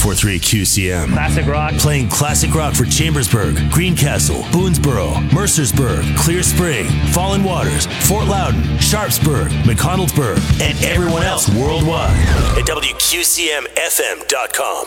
94.3 QCM. Classic rock. Playing classic rock for Chambersburg, Greencastle, Boonesboro, Mercersburg, Clear Spring, Fallen Waters, Fort Loudon, Sharpsburg, McConnellsburg, and everyone else worldwide at WQCMFM.com.